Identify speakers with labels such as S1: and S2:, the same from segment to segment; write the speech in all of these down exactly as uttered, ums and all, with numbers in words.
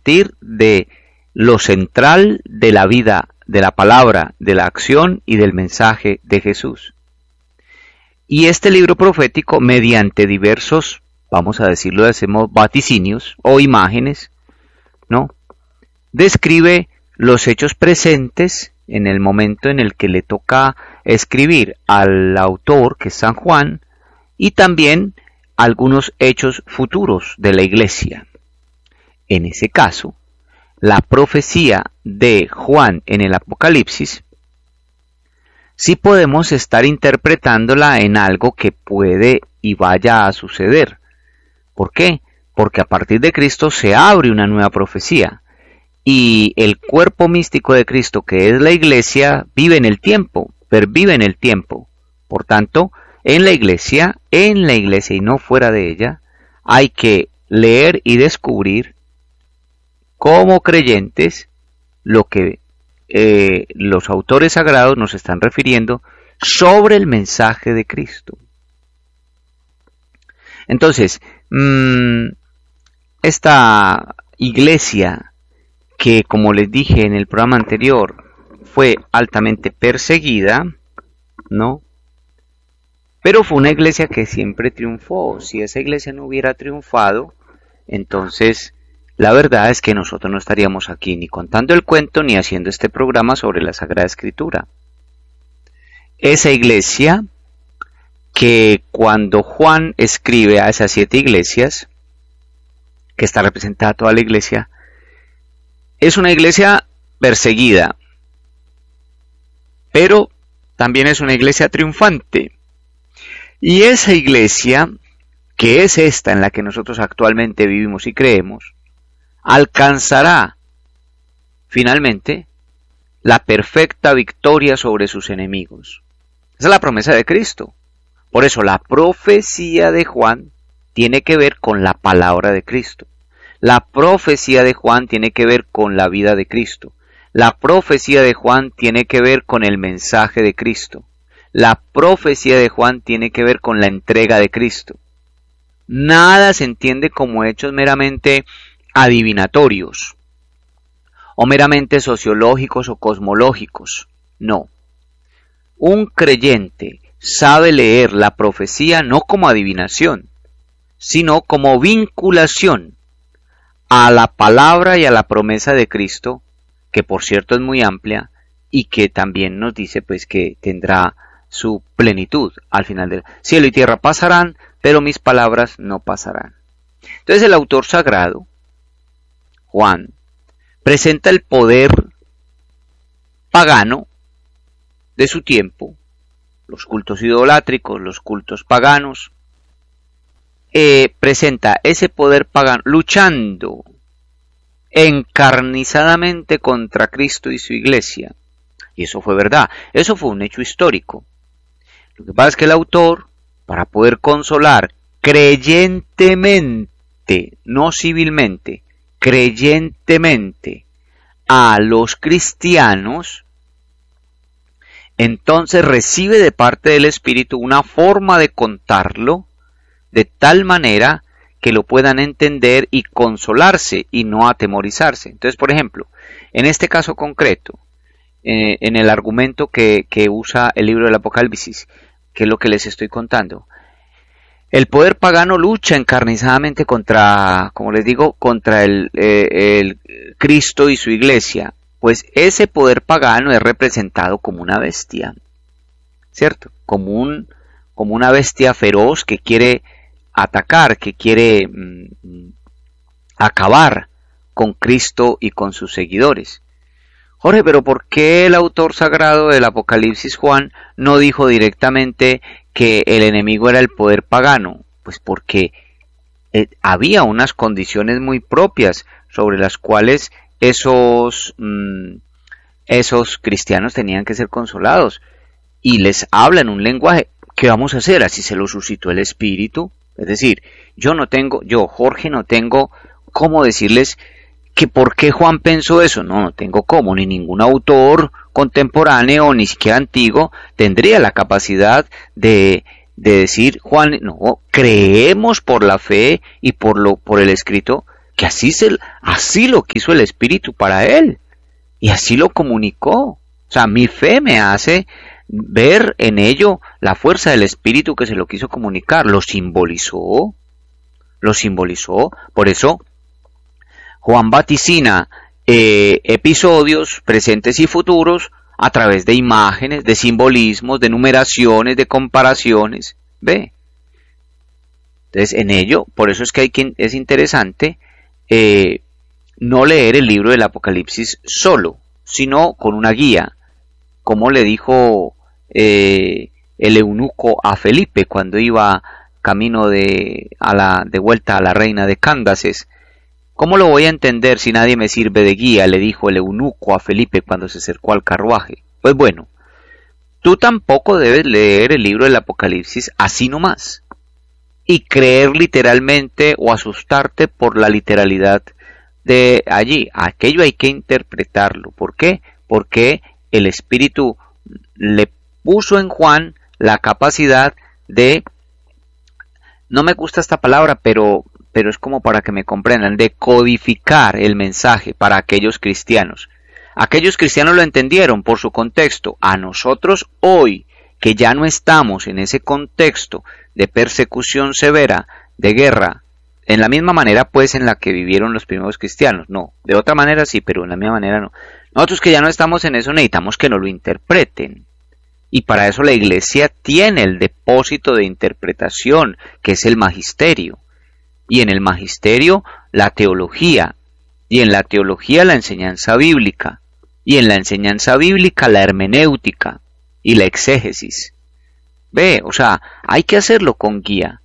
S1: partir de lo central de la vida, de la palabra, de la acción y del mensaje de Jesús. Y este libro profético, mediante diversos, vamos a decirlo de ese modo, vaticinios o imágenes, ¿no?, describe los hechos presentes en el momento en el que le toca escribir al autor, que es San Juan, y también algunos hechos futuros de la iglesia. En ese caso, la profecía de Juan en el Apocalipsis, sí podemos estar interpretándola en algo que puede y vaya a suceder. ¿Por qué? Porque a partir de Cristo se abre una nueva profecía. Y el cuerpo místico de Cristo, que es la iglesia, vive en el tiempo, pervive en el tiempo. Por tanto, en la iglesia, en la iglesia y no fuera de ella, hay que leer y descubrir como creyentes lo que eh, los autores sagrados nos están refiriendo sobre el mensaje de Cristo. Entonces, mmm, esta iglesia que, como les dije en el programa anterior, fue altamente perseguida, ¿no? Pero fue una iglesia que siempre triunfó. Si esa iglesia no hubiera triunfado, entonces la verdad es que nosotros no estaríamos aquí ni contando el cuento ni haciendo este programa sobre la Sagrada Escritura. Esa iglesia que cuando Juan escribe a esas siete iglesias, que está representada toda la iglesia, es una iglesia perseguida, pero también es una iglesia triunfante. Y esa iglesia, que es esta en la que nosotros actualmente vivimos y creemos, alcanzará finalmente la perfecta victoria sobre sus enemigos. Esa es la promesa de Cristo. Por eso la profecía de Juan tiene que ver con la palabra de Cristo. La profecía de Juan tiene que ver con la vida de Cristo. La profecía de Juan tiene que ver con el mensaje de Cristo. La profecía de Juan tiene que ver con la entrega de Cristo. Nada se entiende como hechos meramente adivinatorios o meramente sociológicos o cosmológicos. No. Un creyente sabe leer la profecía no como adivinación, sino como vinculación a la palabra y a la promesa de Cristo, que por cierto es muy amplia y que también nos dice pues que tendrá su plenitud al final del cielo y tierra pasarán, pero mis palabras no pasarán. Entonces el autor sagrado, Juan, presenta el poder pagano de su tiempo, los cultos idolátricos, los cultos paganos, eh, presenta ese poder pagano luchando encarnizadamente contra Cristo y su iglesia. Y eso fue verdad, eso fue un hecho histórico. Lo que pasa es que el autor, para poder consolar creyentemente, no civilmente, creyentemente a los cristianos, entonces recibe de parte del Espíritu una forma de contarlo de tal manera que lo puedan entender y consolarse y no atemorizarse. Entonces, por ejemplo, en este caso concreto, eh, en el argumento que, que usa el libro del Apocalipsis, que es lo que les estoy contando, el poder pagano lucha encarnizadamente contra, como les digo, contra el, eh, el Cristo y su iglesia. Pues ese poder pagano es representado como una bestia, ¿cierto? Como, un, como una bestia feroz que quiere atacar, que quiere mmm, acabar con Cristo y con sus seguidores. Jorge, pero ¿por qué el autor sagrado del Apocalipsis, Juan, no dijo directamente que el enemigo era el poder pagano? Pues porque eh, había unas condiciones muy propias sobre las cuales esos, mmm, esos cristianos tenían que ser consolados. Y les habla en un lenguaje. ¿Qué vamos a hacer? Así se lo suscitó el Espíritu. Es decir, yo no tengo, yo Jorge no tengo cómo decirles que por qué Juan pensó eso. No, no tengo cómo, ni ningún autor contemporáneo, ni siquiera antiguo, tendría la capacidad de, de decir, Juan, no, creemos por la fe y por lo, por el escrito, que así, se, así lo quiso el Espíritu para él, y así lo comunicó. O sea, mi fe me hace ver en ello la fuerza del Espíritu que se lo quiso comunicar, lo simbolizó, lo simbolizó. Por eso Juan vaticina eh, episodios presentes y futuros a través de imágenes, de simbolismos, de numeraciones, de comparaciones. ¿Ve? Entonces, en ello, por eso es que hay que, es interesante eh, no leer el libro del Apocalipsis solo, sino con una guía, como le dijo eh, el eunuco a Felipe cuando iba camino de, a la, de vuelta a la reina de Candaces. ¿Cómo lo voy a entender si nadie me sirve de guía?, le dijo el eunuco a Felipe cuando se acercó al carruaje. Pues bueno, tú tampoco debes leer el libro del Apocalipsis así nomás, y creer literalmente o asustarte por la literalidad de allí. Aquello hay que interpretarlo. ¿Por qué? Porque el Espíritu le puso en Juan la capacidad de, no me gusta esta palabra, pero, pero es como para que me comprendan, de codificar el mensaje para aquellos cristianos. Aquellos cristianos lo entendieron por su contexto. A nosotros hoy, que ya no estamos en ese contexto de persecución severa, de guerra, en la misma manera pues en la que vivieron los primeros cristianos, no, de otra manera sí, pero en la misma manera no. Nosotros que ya no estamos en eso necesitamos que nos lo interpreten, y para eso la iglesia tiene el depósito de interpretación, que es el magisterio, y en el magisterio la teología, y en la teología la enseñanza bíblica, y en la enseñanza bíblica la hermenéutica y la exégesis. Ve, o sea, hay que hacerlo con guía.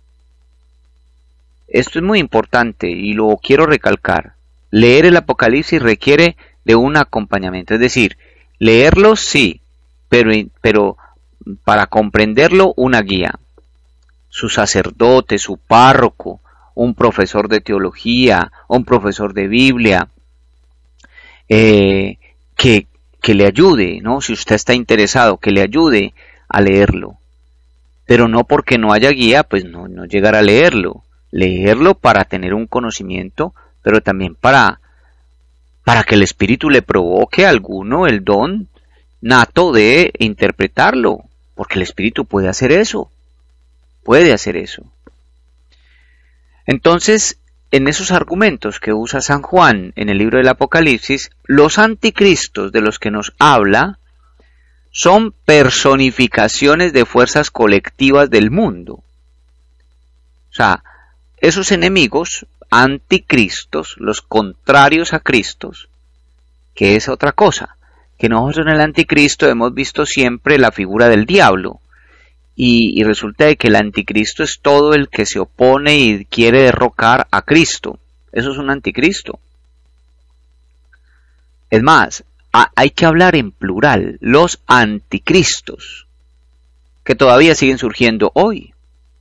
S1: Esto es muy importante y lo quiero recalcar. Leer el Apocalipsis requiere de un acompañamiento, es decir, leerlo sí, pero, pero para comprenderlo una guía. Su sacerdote, su párroco, un profesor de teología, un profesor de Biblia, eh, que, que le ayude, ¿no? Si usted está interesado, que le ayude a leerlo. Pero no porque no haya guía, pues no, no llegar a leerlo. Leerlo para tener un conocimiento, pero también para, para que el Espíritu le provoque a alguno el don nato de interpretarlo, porque el Espíritu puede hacer eso, puede hacer eso. Entonces, en esos argumentos que usa San Juan en el libro del Apocalipsis, los anticristos de los que nos habla son personificaciones de fuerzas colectivas del mundo. O sea, esos enemigos anticristos, los contrarios a Cristos, que es otra cosa, que nosotros en el anticristo hemos visto siempre la figura del diablo, y, y resulta de que el anticristo es todo el que se opone y quiere derrocar a Cristo. Eso es un anticristo. Es más, a, hay que hablar en plural, los anticristos, que todavía siguen surgiendo hoy.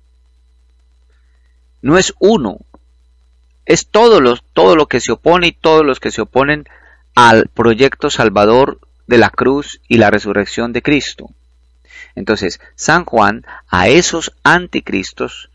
S1: No es uno, es todo, los, todo lo que se opone y todos los que se oponen al proyecto salvador de la cruz y la resurrección de Cristo. Entonces, San Juan a esos anticristos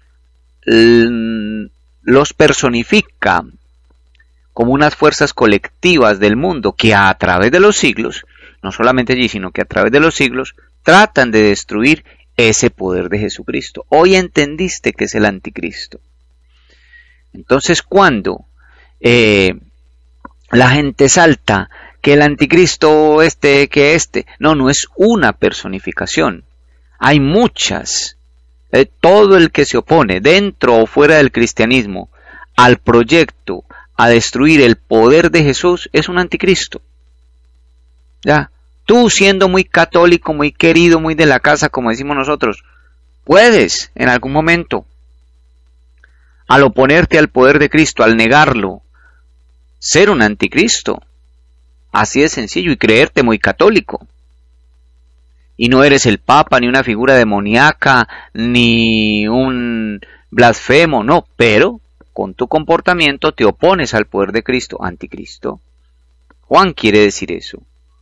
S1: los personifica como unas fuerzas colectivas del mundo que a través de los siglos, no solamente allí, sino que a través de los siglos, tratan de destruir ese poder de Jesucristo. Hoy entendiste que es el anticristo. Entonces, cuando eh, la gente salta que el anticristo este, que este, no, no es una personificación. Hay muchas. Eh, todo el que se opone, dentro o fuera del cristianismo, al proyecto, a destruir el poder de Jesús, es un anticristo. Ya, tú siendo muy católico, muy querido, muy de la casa, como decimos nosotros, puedes en algún momento, al oponerte al poder de Cristo, al negarlo, ser un anticristo. Así de sencillo, y creerte muy católico. Y no eres el Papa, ni una figura demoníaca, ni un blasfemo, no, pero con tu comportamiento te opones al poder de Cristo, anticristo. Juan quiere decir eso.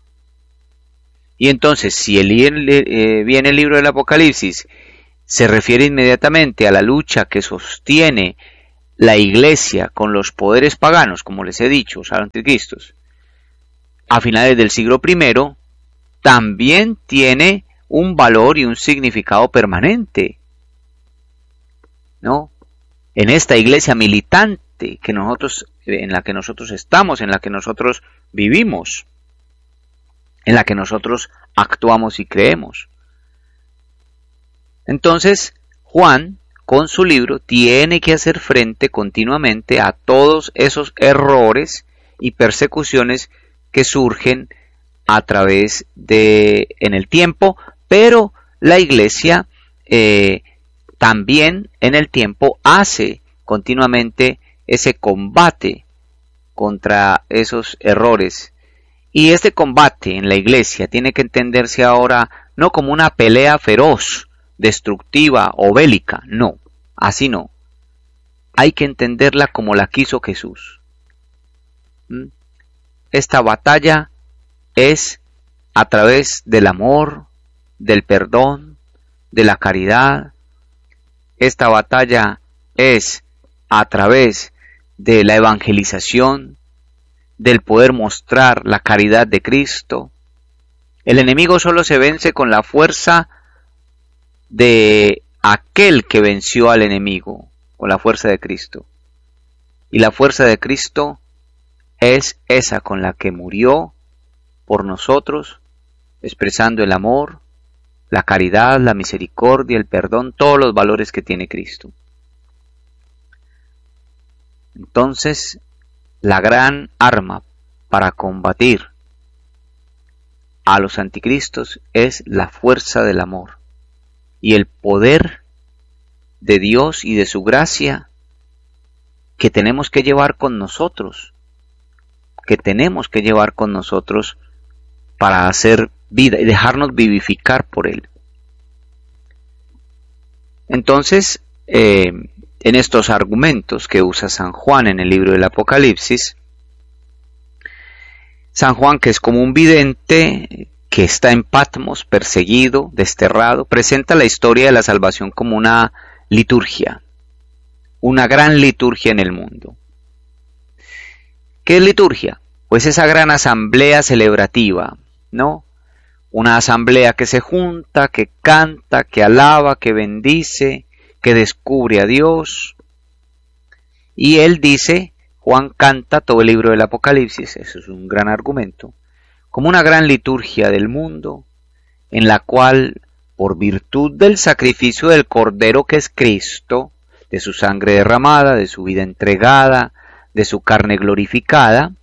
S1: Y entonces, si el, eh, viene el libro del Apocalipsis, se refiere inmediatamente a la lucha que sostiene la iglesia con los poderes paganos, como les he dicho, los anticristos, a finales del siglo primero, también tiene un valor y un significado permanente, ¿no? En esta iglesia militante que nosotros, en la que nosotros estamos, en la que nosotros vivimos, en la que nosotros actuamos y creemos. Entonces, Juan, con su libro, tiene que hacer frente continuamente a todos esos errores y persecuciones que surgen a través de, en el tiempo, pero la iglesia eh, también en el tiempo hace continuamente ese combate contra esos errores. Y este combate en la iglesia tiene que entenderse ahora no como una pelea feroz, destructiva o bélica, no, así no. Hay que entenderla como la quiso Jesús. Esta batalla es a través del amor, del perdón, de la caridad. Esta batalla es a través de la evangelización, del poder mostrar la caridad de Cristo. El enemigo solo se vence con la fuerza de aquel que venció al enemigo, con la fuerza de Cristo. Y la fuerza de Cristo es esa con la que murió por nosotros, expresando el amor, la caridad, la misericordia, el perdón, todos los valores que tiene Cristo. Entonces, la gran arma para combatir a los anticristos es la fuerza del amor y el poder de Dios y de su gracia que tenemos que llevar con nosotros, que tenemos que llevar con nosotros para hacer vida y dejarnos vivificar por Él. Entonces, eh, en estos argumentos que usa San Juan en el libro del Apocalipsis, San Juan, que es como un vidente que está en Patmos, perseguido, desterrado, presenta la historia de la salvación como una liturgia, una gran liturgia en el mundo. ¿Qué es liturgia? Pues esa gran asamblea celebrativa, ¿no? Una asamblea que se junta, que canta, que alaba, que bendice, que descubre a Dios. Y él dice, Juan canta todo el libro del Apocalipsis, eso es un gran argumento, como una gran liturgia del mundo, en la cual, por virtud del sacrificio del Cordero que es Cristo, de su sangre derramada, de su vida entregada, de su carne glorificada,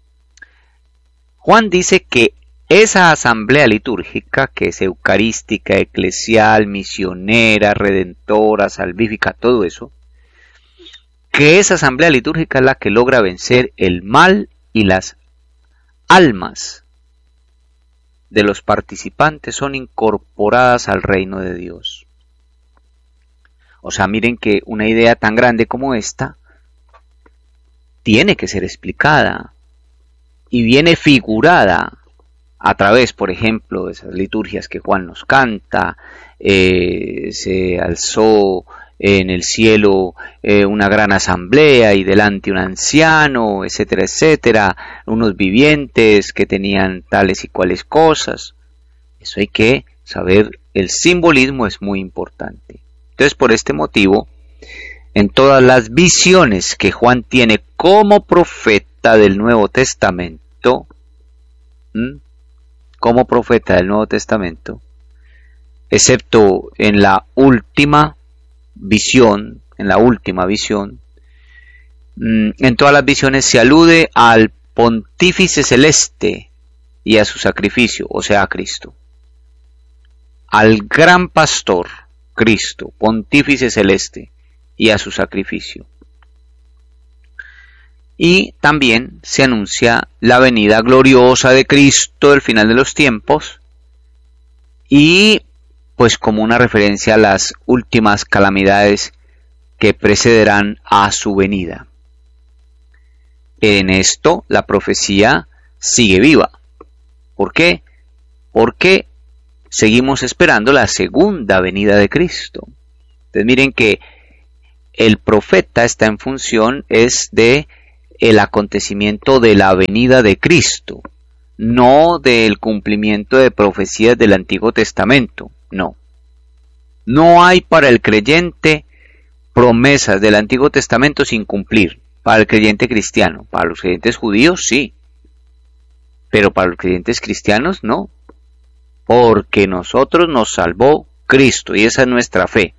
S1: Juan dice que esa asamblea litúrgica, que es eucarística, eclesial, misionera, redentora, salvífica, todo eso, que esa asamblea litúrgica es la que logra vencer el mal y las almas de los participantes son incorporadas al reino de Dios. O sea, miren que una idea tan grande como esta tiene que ser explicada y viene figurada a través, por ejemplo, de esas liturgias que Juan nos canta. Eh, se alzó en el cielo eh, una gran asamblea y delante un anciano, etcétera, etcétera, unos vivientes que tenían tales y cuales cosas. Eso hay que saber, el simbolismo es muy importante. Entonces, por este motivo, en todas las visiones que Juan tiene como profeta del Nuevo Testamento, ¿m? como profeta del Nuevo Testamento, excepto en la última visión, en la última visión, en todas las visiones se alude al pontífice celeste y a su sacrificio, o sea, a Cristo. Al gran pastor, Cristo, pontífice celeste y a su sacrificio. Y también se anuncia la venida gloriosa de Cristo, el final de los tiempos, y pues como una referencia a las últimas calamidades que precederán a su venida. En esto la profecía sigue viva. ¿Por qué? Porque seguimos esperando la segunda venida de Cristo. Entonces miren que el profeta está en función es de el acontecimiento de la venida de Cristo, no del cumplimiento de profecías del Antiguo Testamento, no. No hay para el creyente promesas del Antiguo Testamento sin cumplir, para el creyente cristiano. Para los creyentes judíos sí, pero para los creyentes cristianos no, porque nosotros nos salvó Cristo y esa es nuestra fe,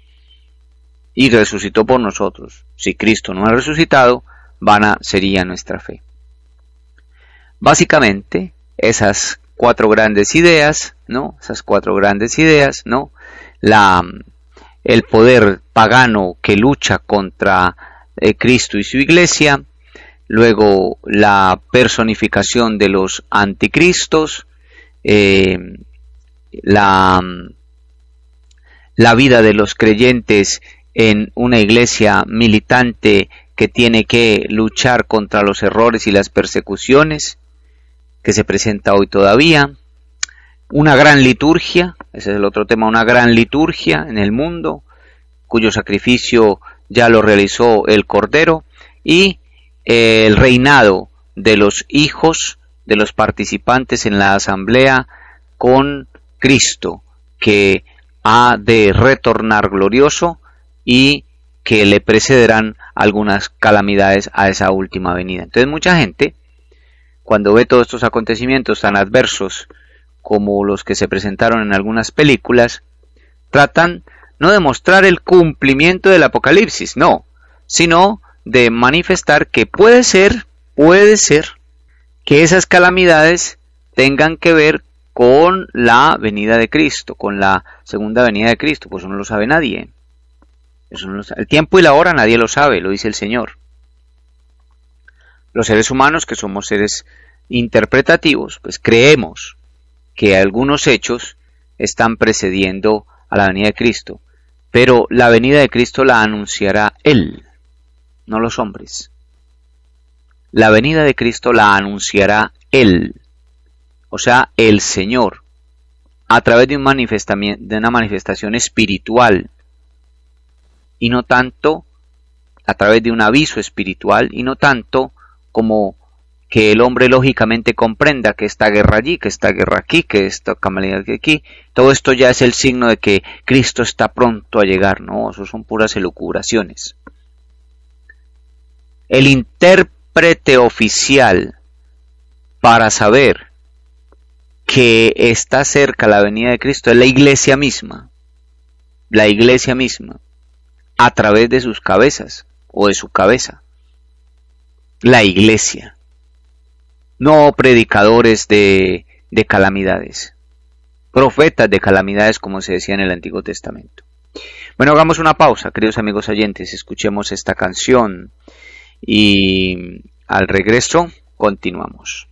S1: y resucitó por nosotros. Si Cristo no ha resucitado, vana sería nuestra fe. Básicamente, esas cuatro grandes ideas, ¿no? Esas cuatro grandes ideas, ¿no? La, el poder pagano que lucha contra eh, Cristo y su iglesia, luego la personificación de los anticristos, eh, la, la vida de los creyentes en una iglesia militante que tiene que luchar contra los errores y las persecuciones, que se presenta hoy todavía, una gran liturgia, ese es el otro tema, una gran liturgia en el mundo, cuyo sacrificio ya lo realizó el Cordero, y eh, el reinado de los hijos de los participantes en la asamblea con Cristo, que ha de retornar glorioso y que le precederán algunas calamidades a esa última venida. Entonces mucha gente, cuando ve todos estos acontecimientos tan adversos como los que se presentaron en algunas películas, tratan no de mostrar el cumplimiento del Apocalipsis, no, sino de manifestar que puede ser, puede ser, que esas calamidades tengan que ver con la venida de Cristo, con la segunda venida de Cristo. Pues eso no lo sabe nadie. Eso no lo sabe. El tiempo y la hora nadie lo sabe, lo dice el Señor. Los seres humanos, que somos seres interpretativos, pues creemos que algunos hechos están precediendo a la venida de Cristo, pero la venida de Cristo la anunciará Él, no los hombres. La venida de Cristo la anunciará Él, o sea, el Señor, a través de, un manifestamiento, de una manifestación espiritual, y no tanto a través de un aviso espiritual, y no tanto como que el hombre lógicamente comprenda que esta guerra allí, que esta guerra aquí, que esta calamidad aquí, todo esto ya es el signo de que Cristo está pronto a llegar. No, eso son puras elucubraciones. El intérprete oficial para saber que está cerca la venida de Cristo es la iglesia misma, la iglesia misma, a través de sus cabezas o de su cabeza. La iglesia, no predicadores de, de calamidades, profetas de calamidades, como se decía en el Antiguo Testamento. Bueno, hagamos una pausa, queridos amigos oyentes, escuchemos esta canción y al regreso continuamos.